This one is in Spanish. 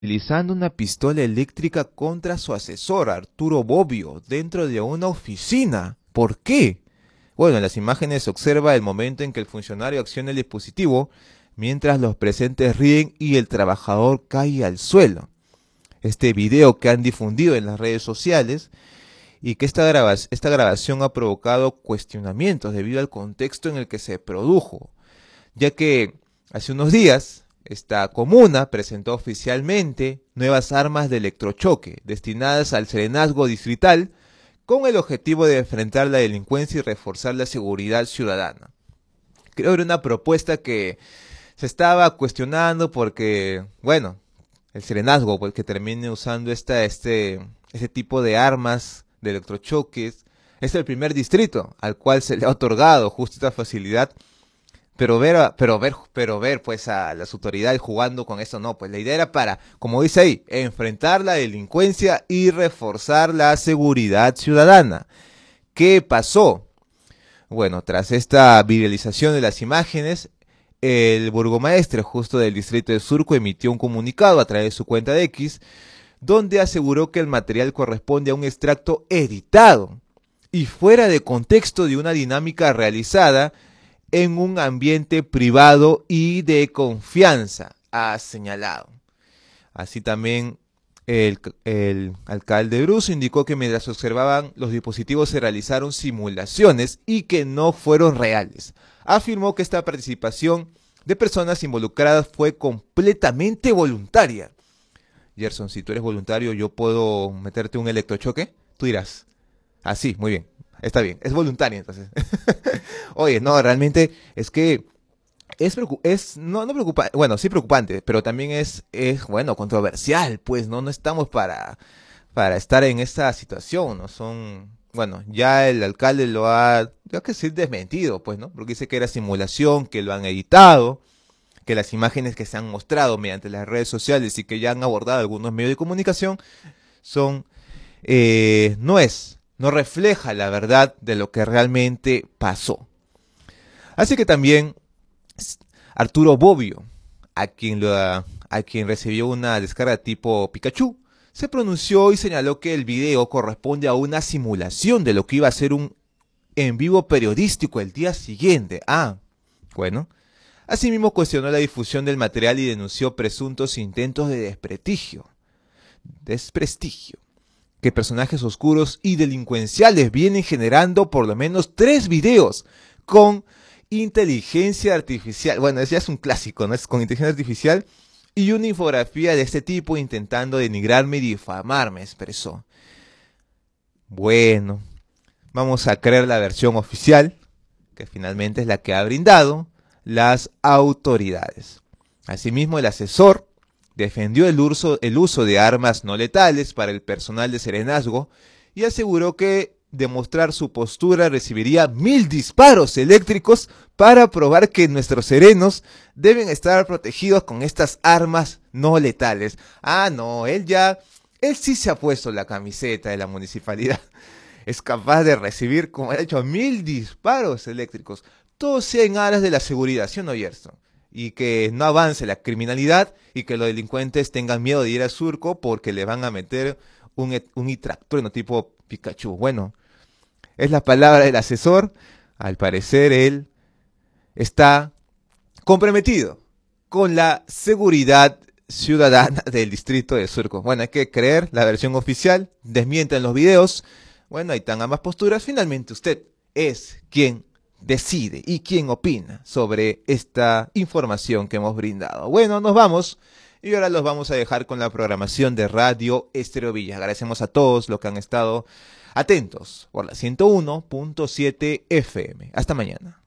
utilizando una pistola eléctrica contra su asesor, Arturo Bobbio, dentro de una oficina. ¿Por qué? Bueno, en las imágenes se observa el momento en que el funcionario acciona el dispositivo, mientras los presentes ríen y el trabajador cae al suelo. Este video que han difundido en las redes sociales y que esta grabación ha provocado cuestionamientos debido al contexto en el que se produjo, ya que hace unos días esta comuna presentó oficialmente nuevas armas de electrochoque destinadas al serenazgo distrital con el objetivo de enfrentar la delincuencia y reforzar la seguridad ciudadana. Creo que era una propuesta que se estaba cuestionando porque, bueno, el serenazgo, pues, que termine usando este tipo de armas de electrochoques, es el primer distrito al cual se le ha otorgado justo esta facilidad. Pero ver pues a las autoridades jugando con esto, no, pues la idea era para, como dice ahí, enfrentar la delincuencia y reforzar la seguridad ciudadana. ¿Qué pasó? Bueno, tras esta viralización de las imágenes, el burgomaestre justo del distrito de Surco emitió un comunicado a través de su cuenta de X, donde aseguró que el material corresponde a un extracto editado y fuera de contexto de una dinámica realizada en un ambiente privado y de confianza, ha señalado. Así también el alcalde Bruso indicó que mientras observaban los dispositivos se realizaron simulaciones y que no fueron reales. Afirmó que esta participación de personas involucradas fue completamente voluntaria. Gerson, si tú eres voluntario, ¿yo puedo meterte un electrochoque? Tú dirás, ah, sí, muy bien. Está bien, es voluntario entonces. Oye, no, realmente es que no preocupante, bueno, sí preocupante, pero también bueno, controversial, pues, ¿no? No estamos para estar en esta situación, ¿no? Bueno, ya el alcalde ya que sí, desmentido, pues, ¿no? Porque dice que era simulación, que lo han editado, que las imágenes que se han mostrado mediante las redes sociales y que ya han abordado algunos medios de comunicación no refleja la verdad de lo que realmente pasó. Así que también Arturo Bobbio, a quien recibió una descarga tipo Pikachu, se pronunció y señaló que el video corresponde a una simulación de lo que iba a ser un en vivo periodístico el día siguiente. Bueno. Asimismo cuestionó la difusión del material y denunció presuntos intentos de desprestigio, que personajes oscuros y delincuenciales vienen generando por lo menos 3 videos con inteligencia artificial. Bueno, ya es un clásico, ¿no? Es con inteligencia artificial y una infografía de este tipo intentando denigrarme y difamarme, expresó. Bueno, vamos a creer la versión oficial, que finalmente es la que ha brindado las autoridades. Asimismo, el asesor defendió el uso de armas no letales para el personal de serenazgo y aseguró que de mostrar su postura recibiría 1000 disparos eléctricos para probar que nuestros serenos deben estar protegidos con estas armas no letales. No, él sí se ha puesto la camiseta de la municipalidad. Es capaz de recibir, como ha hecho, 1000 disparos eléctricos. Todo sea en aras de la seguridad, ¿sí o no, Gerson? Y que no avance la criminalidad y que los delincuentes tengan miedo de ir a Surco porque le van a meter un tractor tipo Pikachu. Bueno, es la palabra del asesor. Al parecer él está comprometido con la seguridad ciudadana del distrito de Surco. Bueno, hay que creer la versión oficial, desmienten los videos. Bueno, ahí están ambas posturas. Finalmente usted es quien decide y quien opina sobre esta información que hemos brindado. Bueno, nos vamos y ahora los vamos a dejar con la programación de Radio Estéreo Villa. Agradecemos a todos los que han estado atentos por la 101.7 FM. Hasta mañana.